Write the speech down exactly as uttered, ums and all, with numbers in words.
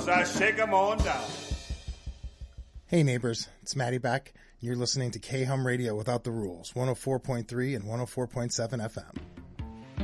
rules, I shake 'em on down. Hey neighbors, it's Matty back. You're listening to K-Hum Radio Without the Rules, one oh four point three and one oh four point seven F M.